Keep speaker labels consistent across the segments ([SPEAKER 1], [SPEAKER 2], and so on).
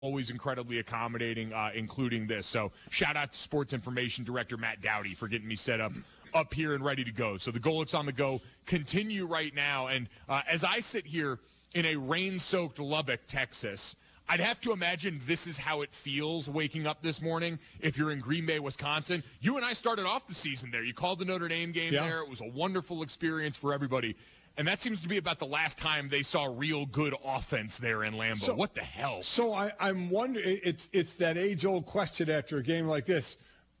[SPEAKER 1] always incredibly accommodating, including this. So shout out to Sports Information Director Matt Dowdy for getting me set up here and ready to go. So the Golics on the Go continue right now. And as I sit here in a rain-soaked Lubbock, Texas, I'd have to imagine this is how it feels waking up this morning if you're in Green Bay, Wisconsin. You and I started off the season there. You called the Notre Dame game there. It was a wonderful experience for everybody. And that seems to be about the last time they saw real good offense there in Lambeau. So, what the hell?
[SPEAKER 2] So I'm wondering, it's that age-old question after a game like this,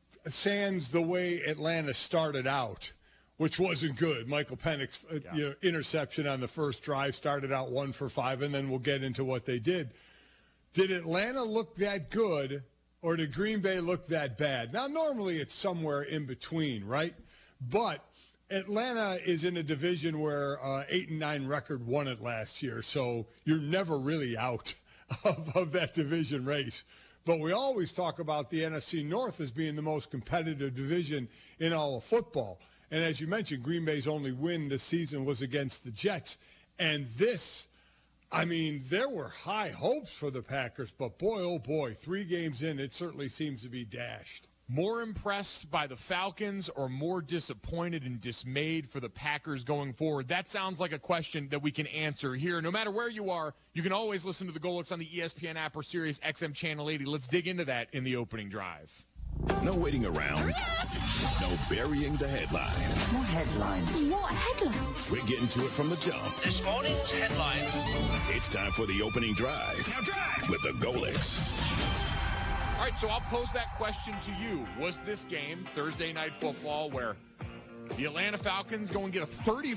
[SPEAKER 2] sans the way Atlanta started out, which wasn't good. Michael Penix, interception on the first drive, started out 1 for 5, and then we'll get into what they did. Did Atlanta look that good, or did Green Bay look that bad? Now, normally it's somewhere in between, right? But Atlanta is in a division where 8-9 record won it last year, so you're never really out of that division race. But we always talk about the NFC North as being the most competitive division in all of football. And as you mentioned, Green Bay's only win this season was against the Jets. And this, I mean, there were high hopes for the Packers, but boy, oh boy, 3 games in, it certainly seems to be dashed.
[SPEAKER 1] More impressed by the Falcons or more disappointed and dismayed for the Packers going forward? That sounds like a question that we can answer here. No matter where you are, you can always listen to the Golics on the ESPN app or Sirius XM Channel 80. Let's dig into that in the opening drive.
[SPEAKER 3] No waiting around. No burying the headline.
[SPEAKER 4] More headlines.
[SPEAKER 5] What headlines?
[SPEAKER 3] We're getting to it from the jump.
[SPEAKER 4] This morning's headlines.
[SPEAKER 3] It's time for the opening drive.
[SPEAKER 4] Now drive
[SPEAKER 3] with the Golics.
[SPEAKER 1] All right, so I'll pose that question to you. Was this game, Thursday Night Football, where the Atlanta Falcons go and get a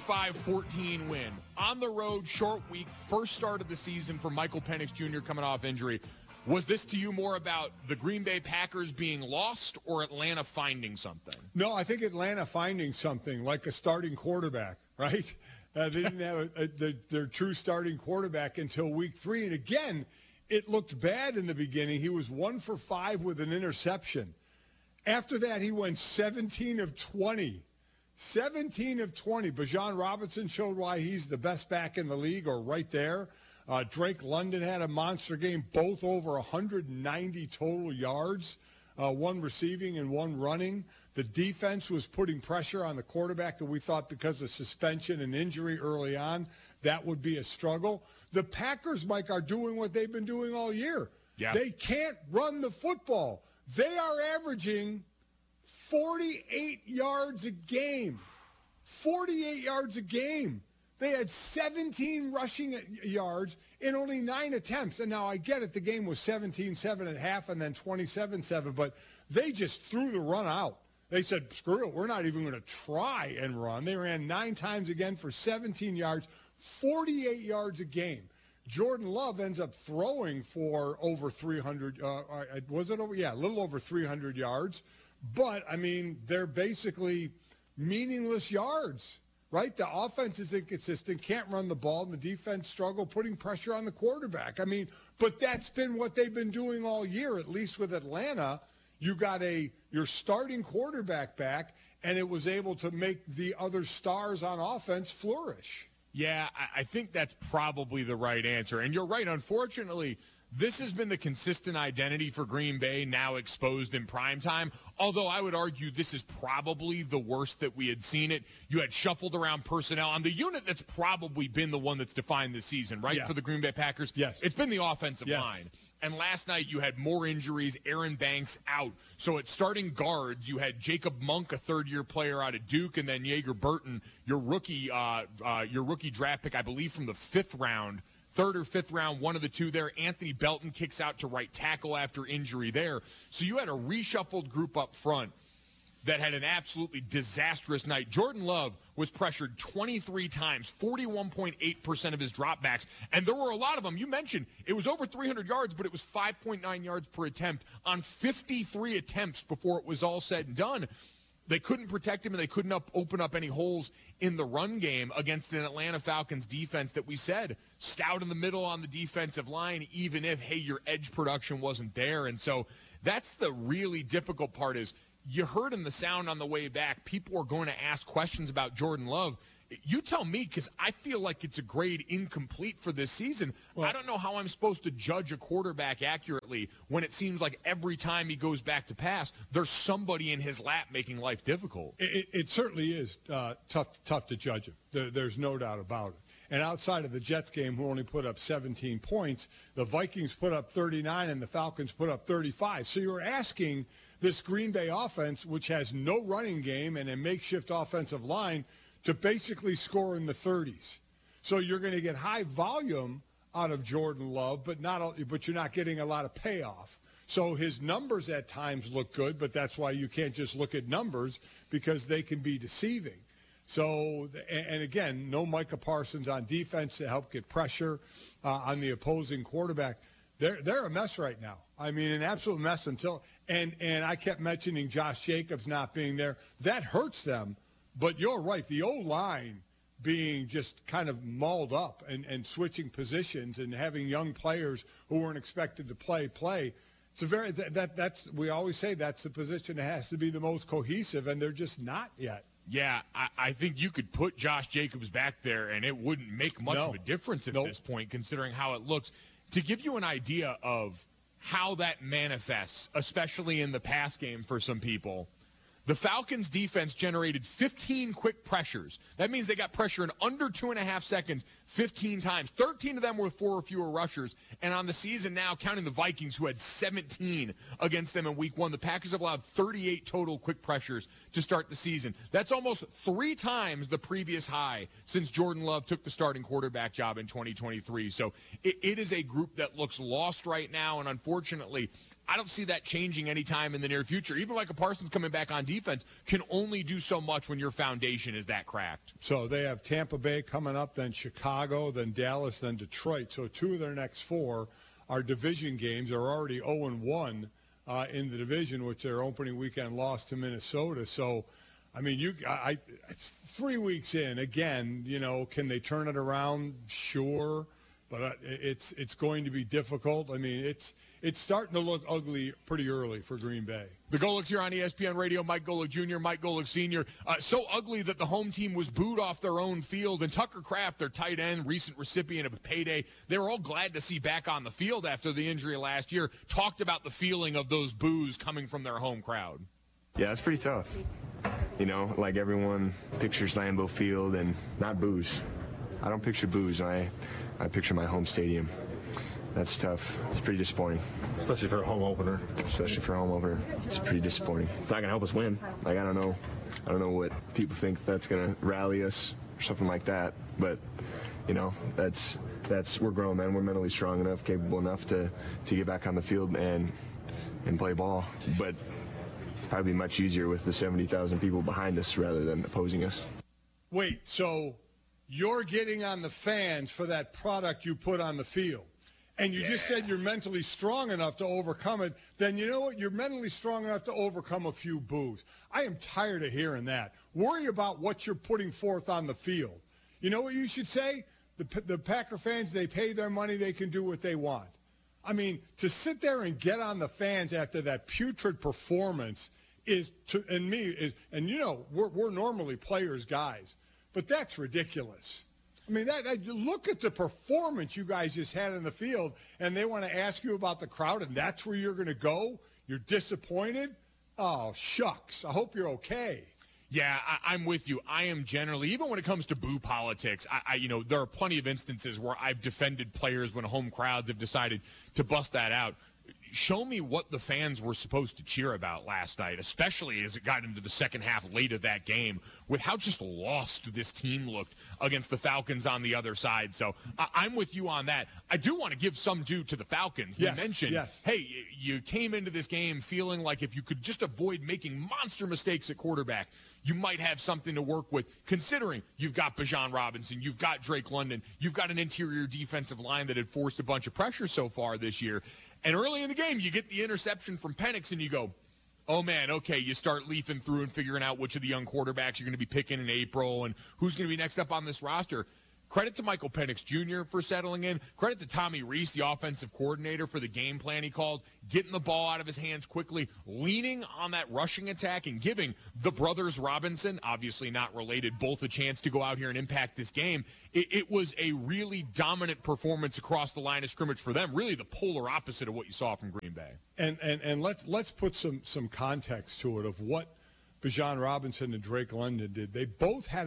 [SPEAKER 1] 35-14 win on the road, short week, first start of the season for Michael Penix Jr. coming off injury? Was this to you more about the Green Bay Packers being lost or Atlanta finding something?
[SPEAKER 2] No, I think Atlanta finding something, like a starting quarterback, right? They didn't have their true starting quarterback until week 3. And again, it looked bad in the beginning. He was 1 for 5 with an interception. After that, he went 17 of 20. 17 of 20. Bijan Robinson showed why he's the best back in the league, or right there. Drake London had a monster game, both over 190 total yards, 1 receiving and 1 running. The defense was putting pressure on the quarterback, and we thought because of suspension and injury early on, that would be a struggle. The Packers, Mike, are doing what they've been doing all year.
[SPEAKER 1] Yeah.
[SPEAKER 2] They can't run the football. They are averaging 48 yards a game. 48 yards a game. They had 17 rushing yards in only 9 attempts. And now I get it, the game was 17-7 at half and then 27-7, but they just threw the run out. They said, screw it, we're not even going to try and run. They ran 9 times again for 17 yards, 48 yards a game. Jordan Love ends up throwing for over 300, was it over? Yeah, a little over 300 yards. But, I mean, they're basically meaningless yards. Right? The offense is inconsistent, can't run the ball, and the defense struggle putting pressure on the quarterback. I mean, but that's been what they've been doing all year, at least with Atlanta. You got your starting quarterback back, and it was able to make the other stars on offense flourish.
[SPEAKER 1] Yeah, I think that's probably the right answer. And you're right, unfortunately, this has been the consistent identity for Green Bay, now exposed in primetime, although I would argue this is probably the worst that we had seen it. You had shuffled around personnel on the unit that's probably been the one that's defined the season, right, for the Green Bay Packers?
[SPEAKER 2] Yes.
[SPEAKER 1] It's been the offensive line. And last night you had more injuries, Aaron Banks out. So at starting guards, you had Jacob Monk, a third-year player out of Duke, and then Yeager Burton, your rookie draft pick, I believe, from the 5th round. 3rd or 5th round, one of the two there. Anthony Belton kicks out to right tackle after injury there. So you had a reshuffled group up front that had an absolutely disastrous night. Jordan Love was pressured 23 times, 41.8% of his dropbacks, and there were a lot of them. You mentioned it was over 300 yards, but it was 5.9 yards per attempt on 53 attempts before it was all said and done. They couldn't protect him, and they couldn't open up any holes in the run game against an Atlanta Falcons defense that we said stout in the middle on the defensive line, even if, hey, your edge production wasn't there. And so that's the really difficult part is you heard in the sound on the way back, people are going to ask questions about Jordan Love. You tell me, because I feel like it's a grade incomplete for this season. Well, I don't know how I'm supposed to judge a quarterback accurately when it seems like every time he goes back to pass, there's somebody in his lap making life difficult.
[SPEAKER 2] It certainly is tough to judge him. There's no doubt about it. And outside of the Jets game, who only put up 17 points, the Vikings put up 39 and the Falcons put up 35. So you're asking this Green Bay offense, which has no running game and a makeshift offensive line, to basically score in the 30s. So you're going to get high volume out of Jordan Love, but you're not getting a lot of payoff. So his numbers at times look good, but that's why you can't just look at numbers, because they can be deceiving. So, and again, no Micah Parsons on defense to help get pressure on the opposing quarterback. They're a mess right now. I mean, an absolute mess until and I kept mentioning Josh Jacobs not being there. That hurts them. But you're right. The O-line being just kind of mauled up and switching positions and having young players who weren't expected to play. It's a very that's we always say that's the position that has to be the most cohesive, and they're just not yet.
[SPEAKER 1] Yeah, I think you could put Josh Jacobs back there, and it wouldn't make much of a difference at this point, considering how it looks. To give you an idea of how that manifests, especially in the pass game for some people, the Falcons' defense generated 15 quick pressures. That means they got pressure in under 2.5 seconds 15 times. 13 of them were 4 or fewer rushers. And on the season now, counting the Vikings, who had 17 against them in Week 1, the Packers have allowed 38 total quick pressures to start the season. That's almost 3 times the previous high since Jordan Love took the starting quarterback job in 2023. So it is a group that looks lost right now, and unfortunately, I don't see that changing anytime in the near future. Even Micah Parsons coming back on defense can only do so much when your foundation is that cracked.
[SPEAKER 2] So they have Tampa Bay coming up, then Chicago, then Dallas, then Detroit. So 2 of their next 4 are division games. They're already 0-1 in the division, which their opening weekend lost to Minnesota. So, I mean, it's 3 weeks in. Again, can they turn it around? Sure. But it's going to be difficult. I mean, it's starting to look ugly pretty early for Green Bay.
[SPEAKER 1] The Golics here on ESPN Radio. Mike Golic Jr., Mike Golic Sr. So ugly that the home team was booed off their own field. And Tucker Kraft, their tight end, recent recipient of a payday, they were all glad to see back on the field after the injury last year, talked about the feeling of those boos coming from their home crowd.
[SPEAKER 5] Yeah, it's pretty tough. Like everyone pictures Lambeau Field and not boos. I don't picture boos. I picture my home stadium. That's tough. It's pretty disappointing.
[SPEAKER 6] Especially for a home opener.
[SPEAKER 5] It's pretty disappointing. It's not going to help us win. Like, I don't know what people think that's going to rally us or something like that. But, we're grown, man. We're mentally strong enough, capable enough to get back on the field and play ball. But probably much easier with the 70,000 people behind us rather than opposing us.
[SPEAKER 2] Wait, so you're getting on the fans for that product you put on the field. And you just said you're mentally strong enough to overcome it. Then you know what? You're mentally strong enough to overcome a few boos. I am tired of hearing that. Worry about what you're putting forth on the field. You know what you should say? The Packer fans, they pay their money. They can do what they want. I mean, to sit there and get on the fans after that putrid performance we're normally players, guys. But that's ridiculous. I mean, look at the performance you guys just had in the field, and they want to ask you about the crowd, and that's where you're going to go? You're disappointed? Oh, shucks. I hope you're okay.
[SPEAKER 1] Yeah, I'm with you. I am generally, even when it comes to boo politics, there are plenty of instances where I've defended players when home crowds have decided to bust that out. Show me what the fans were supposed to cheer about last night, especially as it got into the second half late of that game, with how just lost this team looked against the Falcons on the other side. So I'm with you on that. I do want to give some due to the Falcons.
[SPEAKER 2] Yes,
[SPEAKER 1] we mentioned, hey, you came into this game feeling like if you could just avoid making monster mistakes at quarterback, you might have something to work with, considering you've got Bijan Robinson, you've got Drake London, you've got an interior defensive line that had forced a bunch of pressure so far this year. And early in the game, you get the interception from Penix, and you go, oh, man, okay, you start leafing through and figuring out which of the young quarterbacks you're going to be picking in April and who's going to be next up on this roster. Credit to Michael Penix Jr. for settling in. Credit to Tommy Rees, the offensive coordinator, for the game plan he called, getting the ball out of his hands quickly, leaning on that rushing attack, and giving the brothers Robinson, obviously not related, both a chance to go out here and impact this game. It was a really dominant performance across the line of scrimmage for them, really the polar opposite of what you saw from Green Bay.
[SPEAKER 2] And let's put some context to it of what Bijan Robinson and Drake London did. They both had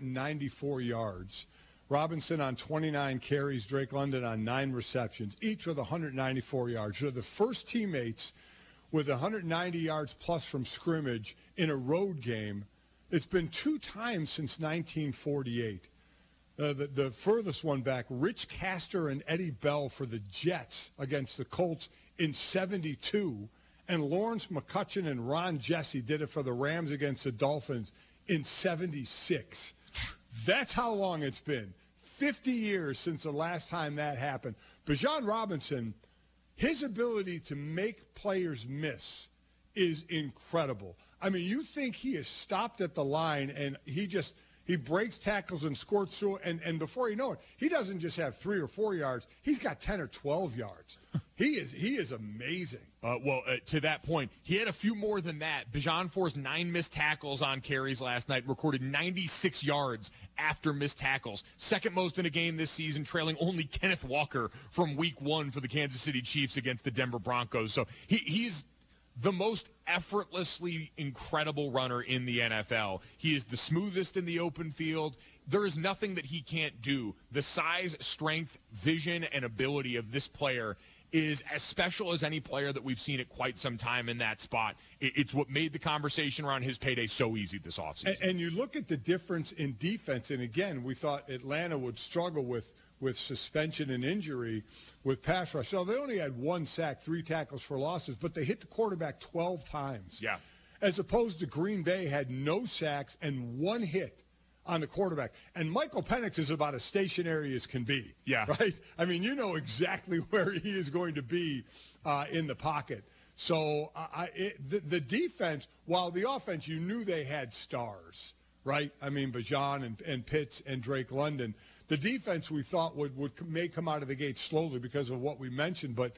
[SPEAKER 2] 194 yards. Robinson on 29 carries, Drake London on 9 receptions, each with 194 yards. They're the first teammates with 190 yards plus from scrimmage in a road game. It's been 2 times since 1948. The furthest one back, Rich Castor and Eddie Bell for the Jets against the Colts in 72, and Lawrence McCutcheon and Ron Jesse did it for the Rams against the Dolphins in 76. That's how long it's been. 50 years since the last time that happened. Bijan Robinson, his ability to make players miss is incredible. I mean, you think he is stopped at the line and he breaks tackles and squirts through, and before you know it, he doesn't just have 3 or 4 yards. He's got 10 or 12 yards. He is amazing.
[SPEAKER 1] To that point, he had a few more than that. Bijan forced 9 missed tackles on carries last night, recorded 96 yards after missed tackles. Second most in a game this season, trailing only Kenneth Walker from week 1 for the Kansas City Chiefs against the Denver Broncos. So he's the most effortlessly incredible runner in the NFL. He is the smoothest in the open field. There is nothing that he can't do. The size, strength, vision, and ability of this player is as special as any player that we've seen at quite some time in that spot. It's what made the conversation around his payday so easy this offseason.
[SPEAKER 2] And you look at the difference in defense, and again, we thought Atlanta would struggle with suspension and injury with pass rush. So they only had 1 sack, 3 tackles for losses, but they hit the quarterback 12 times.
[SPEAKER 1] Yeah.
[SPEAKER 2] As opposed to Green Bay had no sacks and 1 hit on the quarterback. And Michael Penix is about as stationary as can be.
[SPEAKER 1] Yeah.
[SPEAKER 2] Right? I mean, you know exactly where he is going to be in the pocket. So the defense, while the offense, you knew they had stars, right? I mean, Bijan and Pitts and Drake London. The defense we thought may come out of the gate slowly because of what we mentioned, but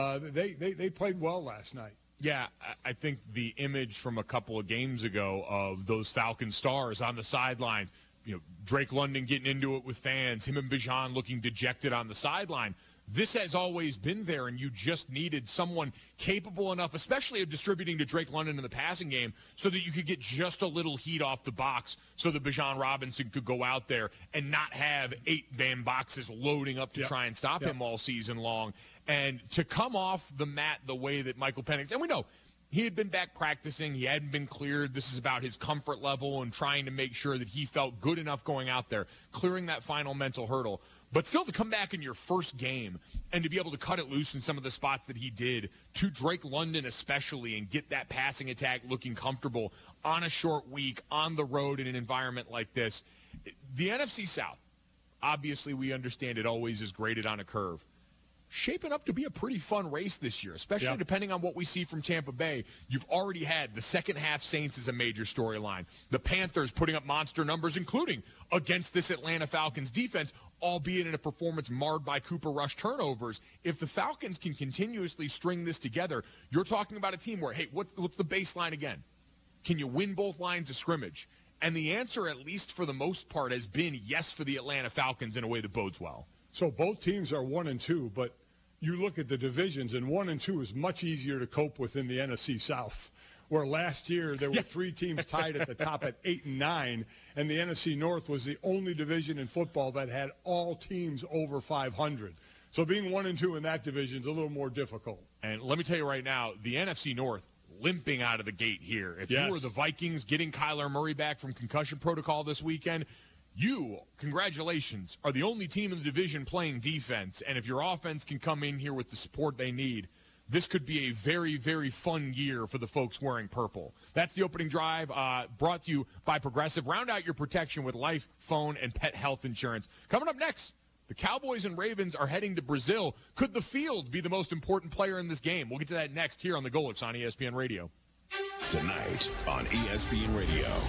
[SPEAKER 2] they played well last night.
[SPEAKER 1] Yeah, I think the image from a couple of games ago of those Falcon stars on the sideline, Drake London getting into it with fans, him and Bijan looking dejected on the sideline. This has always been there, and you just needed someone capable enough, especially of distributing to Drake London in the passing game, so that you could get just a little heat off the box so that Bijan Robinson could go out there and not have 8 damn boxes loading up to try and stop him all season long. And to come off the mat the way that Michael Penix, and we know he had been back practicing, he hadn't been cleared. This is about his comfort level and trying to make sure that he felt good enough going out there, clearing that final mental hurdle. But still to come back in your first game and to be able to cut it loose in some of the spots that he did, to Drake London especially, and get that passing attack looking comfortable on a short week, on the road in an environment like this. The NFC South, obviously we understand it always is graded on a curve. Shaping up to be a pretty fun race this year, especially depending on what we see from Tampa Bay. You've already had the second half Saints as a major storyline. The Panthers putting up monster numbers, including against this Atlanta Falcons defense, albeit in a performance marred by Cooper Rush turnovers. If the Falcons can continuously string this together, you're talking about a team where, hey, what's the baseline again? Can you win both lines of scrimmage? And the answer, at least for the most part, has been yes for the Atlanta Falcons in a way that bodes well.
[SPEAKER 2] So both teams are 1-2, but you look at the divisions, and 1 and 2 is much easier to cope with in the NFC South, where last year there were 3 teams tied at the top at 8 and 9, and the NFC North was the only division in football that had all teams over 500. So being 1 and 2 in that division is a little more difficult.
[SPEAKER 1] And let me tell you right now, the NFC North limping out of the gate here. If you were the Vikings getting Kyler Murray back from concussion protocol this weekend, you, congratulations, are the only team in the division playing defense. And if your offense can come in here with the support they need, this could be a very, very fun year for the folks wearing purple. That's the opening drive brought to you by Progressive. Round out your protection with life, phone, and pet health insurance. Coming up next, the Cowboys and Ravens are heading to Brazil. Could the field be the most important player in this game? We'll get to that next here on the Golics on ESPN Radio.
[SPEAKER 3] Tonight on ESPN Radio,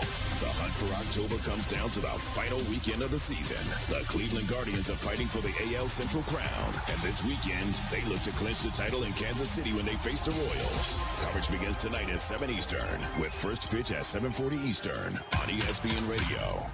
[SPEAKER 3] The hunt for October comes down to the final weekend of the season. The Cleveland Guardians are fighting for the AL Central crown. And this weekend, they look to clinch the title in Kansas City when they face the Royals. Coverage begins tonight at 7 Eastern, with first pitch at 7:40 Eastern on ESPN Radio.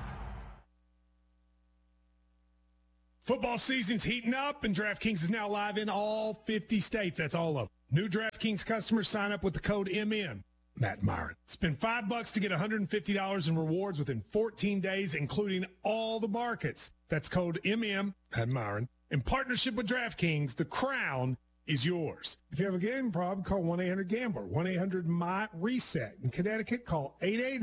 [SPEAKER 6] Football season's heating up, and DraftKings is now live in all 50 states. That's all of them. New DraftKings customers sign up with the code MM. Matt Myron. Spend $5 to get $150 in rewards within 14 days, including all the markets. That's code MM, Matt Myron. In partnership with DraftKings, the crown is yours. If you have a gambling problem, call 1-800-GAMBLER. 1-800-MY-RESET. In Connecticut, call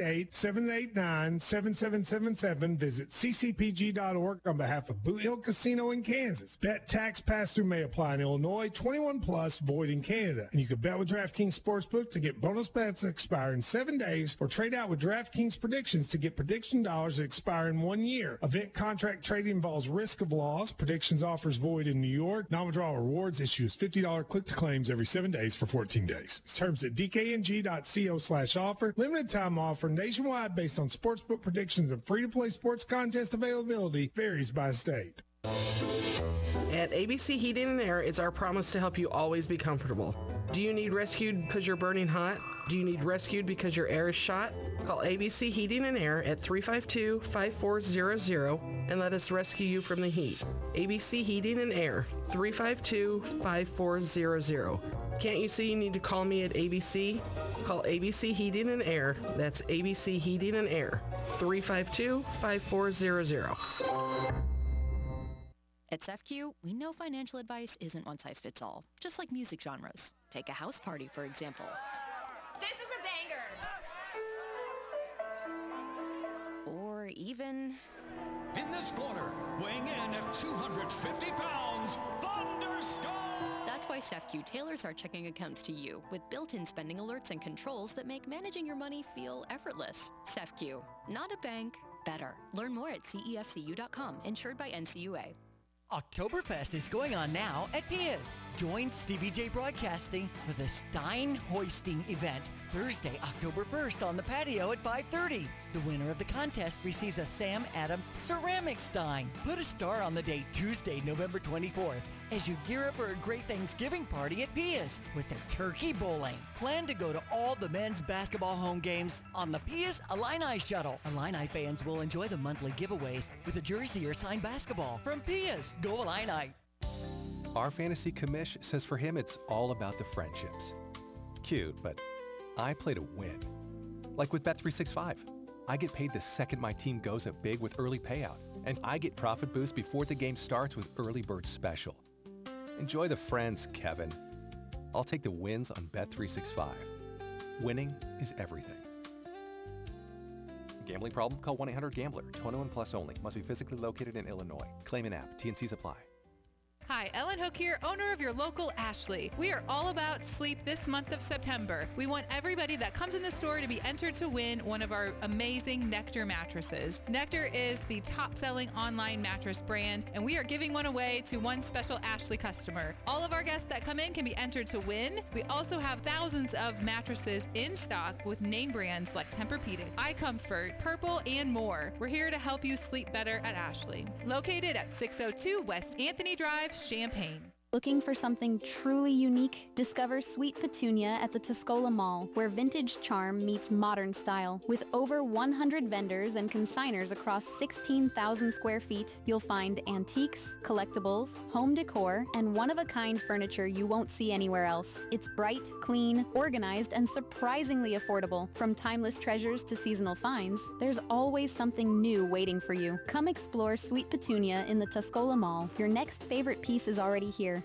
[SPEAKER 6] 888-789-7777. Visit ccpg.org on behalf of Boot Hill Casino in Kansas. Bet tax pass-through may apply in Illinois. 21 plus, void in Canada. And you can bet with DraftKings Sportsbook to get bonus bets that expire in 7 days, or trade out with DraftKings Predictions to get prediction dollars that expire in 1 year. Event contract trading involves risk of loss. Predictions offers void in New York. Non-withdrawal rewards issues $50 click-to-claims every 7 days for 14 days. Terms at dkng.co/offer. Limited time offer nationwide based on sportsbook predictions and free-to-play sports contest availability varies by state.
[SPEAKER 7] At ABC Heating and Air, it's our promise to help you always be comfortable. Do you need rescued because you're burning hot? Do you need rescued because your air is shot? Call ABC Heating and Air at 352-5400 and let us rescue you from the heat. ABC Heating and Air, 352-5400. Can't you see you need to call me at ABC? Call ABC Heating and Air. That's ABC Heating and Air, 352-5400.
[SPEAKER 8] At SEFCU, we know financial advice isn't one size fits all, just like music genres. Take a house party, for example.
[SPEAKER 9] This is a banger!
[SPEAKER 8] Or even...
[SPEAKER 10] In this corner, weighing in at 250 pounds, Thunderstorm!
[SPEAKER 8] That's why SEFCU tailors our checking accounts to you with built-in spending alerts and controls that make managing your money feel effortless. SEFCU, not a bank, better. Learn more at cefcu.com, insured by NCUA.
[SPEAKER 11] Oktoberfest is going on now at Pia's. Join Stevie J Broadcasting for the Stein Hoisting event Thursday, October 1st on the patio at 5:30. The winner of the contest receives a Sam Adams ceramic stein. Put a star on the date Tuesday, November 24th as you gear up for a great Thanksgiving party at Pia's with their turkey bowling. Plan to go to all the men's basketball home games on the Pia's Illini Shuttle. Illini fans will enjoy the monthly giveaways with a jersey or signed basketball from Pia's. Go Illini!
[SPEAKER 12] Our fantasy commish says for him it's all about the friendships. Cute, but I play to win. Like with Bet365. I get paid the second my team goes up big with early payout, and I get profit boost before the game starts with Early Bird Special. Enjoy the friends, Kevin. I'll take the wins on Bet365. Winning is everything. Gambling problem? Call 1-800-GAMBLER. 21 plus only. Must be physically located in Illinois. Claim an app. T&Cs apply.
[SPEAKER 13] Hi, Ellen Hook here, owner of your local Ashley. We are all about sleep this month of September. We want everybody that comes in the store to be entered to win one of our amazing Nectar mattresses. Nectar is the top-selling online mattress brand, and we are giving one away to one special Ashley customer. All of our guests that come in can be entered to win. We also have thousands of mattresses in stock with name brands like Tempur-Pedic, iComfort, Purple, and more. We're here to help you sleep better at Ashley. Located at 602 West Anthony Drive, Champaign.
[SPEAKER 14] Looking for something truly unique? Discover Sweet Petunia at the Tuscola Mall, where vintage charm meets modern style. With over 100 vendors and consigners across 16,000 square feet, you'll find antiques, collectibles, home decor, and one-of-a-kind furniture you won't see anywhere else. It's bright, clean, organized, and surprisingly affordable. From timeless treasures to seasonal finds, there's always something new waiting for you. Come explore Sweet Petunia in the Tuscola Mall. Your next favorite piece is already here.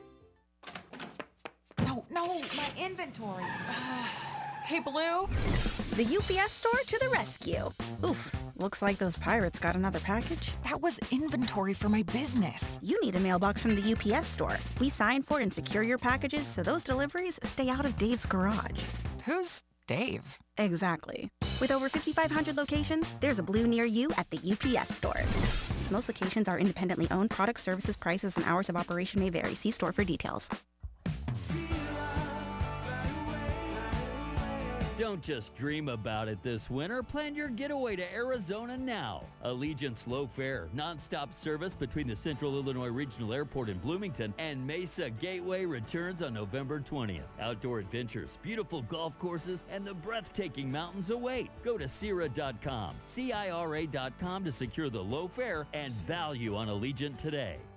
[SPEAKER 9] No, my inventory. Hey, Blue?
[SPEAKER 15] The UPS store to the rescue. Oof, looks like those pirates got another package.
[SPEAKER 9] That was inventory for my business.
[SPEAKER 15] You need a mailbox from the UPS store. We sign for and secure your packages so those deliveries stay out of Dave's garage.
[SPEAKER 9] Who's Dave?
[SPEAKER 15] Exactly. With over 5,500 locations, there's a Blue near you at the UPS store. Most locations are independently owned. Products, services, prices, and hours of operation may vary. See store for details.
[SPEAKER 16] Don't just dream about it this winter. Plan your getaway to Arizona now. Allegiant Slow Fare, nonstop service between the Central Illinois Regional Airport in Bloomington and Mesa Gateway returns on November 20th. Outdoor adventures, beautiful golf courses, and the breathtaking mountains await. Go to Cira.com, CIRA.com to secure the low fare and value on Allegiant today.